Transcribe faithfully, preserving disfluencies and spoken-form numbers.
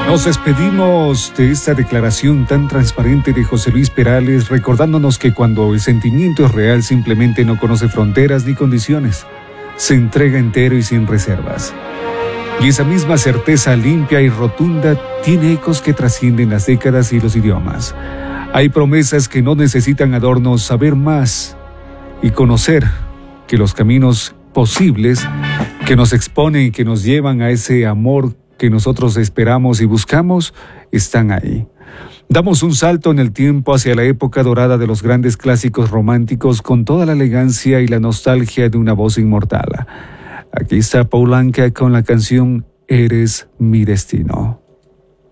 Nos despedimos de esta declaración tan transparente de José Luis Perales, recordándonos que cuando el sentimiento es real simplemente no conoce fronteras ni condiciones. Se entrega entero y sin reservas. Y esa misma certeza limpia y rotunda tiene ecos que trascienden las décadas y los idiomas. Hay promesas que no necesitan adornos, saber más y conocer que los caminos posibles que nos exponen y que nos llevan a ese amor que nosotros esperamos y buscamos, están ahí. Damos un salto en el tiempo hacia la época dorada de los grandes clásicos románticos con toda la elegancia y la nostalgia de una voz inmortal. Aquí está Paul Anka con la canción Eres mi destino.